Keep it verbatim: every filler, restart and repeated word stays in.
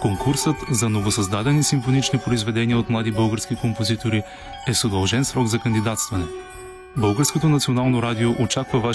Конкурсът за новосъздадени симфонични произведения от млади български композитори е с удължен срок за кандидатстване. Българското национално радио очаква вашите